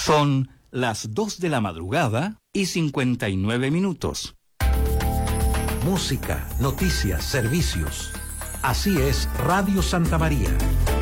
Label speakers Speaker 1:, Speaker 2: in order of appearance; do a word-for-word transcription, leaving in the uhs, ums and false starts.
Speaker 1: Son las dos de la madrugada y cincuenta y nueve minutos.
Speaker 2: Música, noticias, servicios. Así es Radio Santa María.